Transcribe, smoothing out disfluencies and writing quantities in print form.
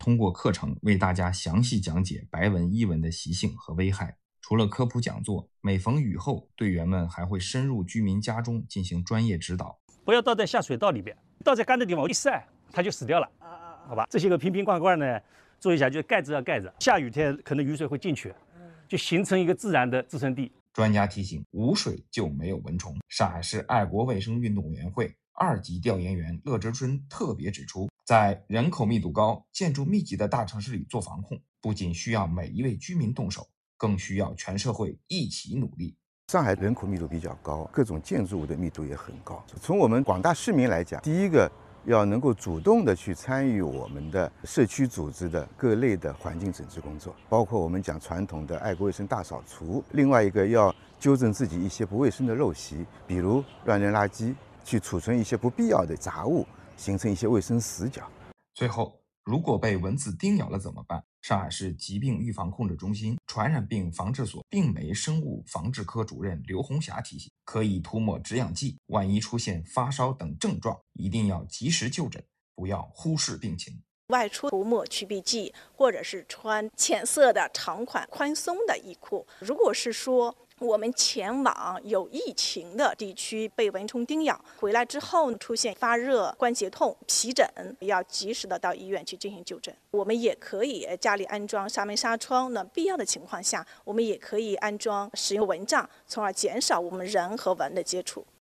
通过课程为大家详细讲解白纹伊蚊的习性和危害。除了科普讲座，每逢雨后，队员们还会深入居民家中进行专业指导。 不要倒在下水道里边，倒在干的地方一晒，它就死掉了。好吧，这些个瓶瓶罐罐呢，做一下就盖子要盖着，下雨天可能雨水会进去，就形成一个自然的滋生地。 专家提醒，无水就没有蚊虫。上海市爱国卫生运动委员会2级调研员乐哲春特别指出，在人口密度高、建筑密集的大城市里做防控，不仅需要每一位居民动手，更需要全社会一起努力。 上海人口密度比较高，各种建筑物的密度也很高。从我们广大市民来讲，第一个要能够主动的去参与我们的社区组织的各类的环境整治工作，包括我们讲传统的爱国卫生大扫除。另外一个要纠正自己一些不卫生的陋习，比如乱扔垃圾，去储存一些不必要的杂物，形成一些卫生死角。 最后，如果被蚊子叮咬了怎么办？上海市疾病预防控制中心传染病防治所病媒生物防治科主任刘红霞提醒，可以涂抹止痒剂，万一出现发烧等症状，一定要及时就诊，不要忽视病情。 外出涂抹驱避剂，或者是穿浅色的长款宽松的衣裤。如果是说我们前往有疫情的地区被蚊虫叮咬，回来之后出现发热、关节痛、皮疹，要及时的到医院去进行就诊。我们也可以家里安装纱门纱窗，那必要的情况下，我们也可以安装使用蚊帐，从而减少我们人和蚊的接触。